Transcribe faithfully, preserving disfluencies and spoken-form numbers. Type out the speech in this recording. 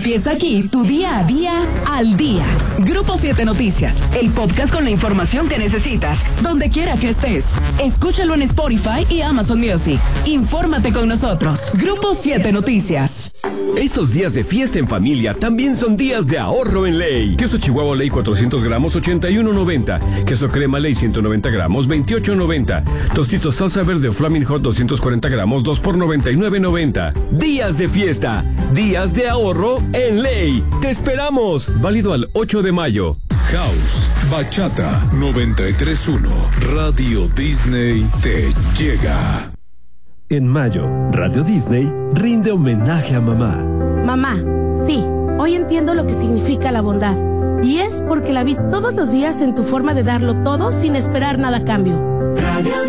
Empieza aquí tu día a día al día. Grupo siete Noticias, el podcast con la información que necesitas, donde quiera que estés. Escúchalo en Spotify y Amazon Music. Infórmate con nosotros. Grupo siete Noticias. Estos días de fiesta en familia también son días de ahorro en Ley. Queso Chihuahua Ley cuatrocientos gramos, ochenta y uno noventa. Queso crema Ley ciento noventa gramos, veintiocho noventa. Tostitos salsa verde Flaming Hot doscientos cuarenta gramos, dos por noventa y nueve noventa. Días de fiesta, días de ahorro en Ley. ¡Te esperamos! Válido al ocho de mayo. House, Bachata, noventa y tres punto uno. Radio Disney te llega. En mayo, Radio Disney rinde homenaje a mamá. Mamá, sí, hoy entiendo lo que significa la bondad. Y es porque la vi todos los días en tu forma de darlo todo sin esperar nada a cambio. Radio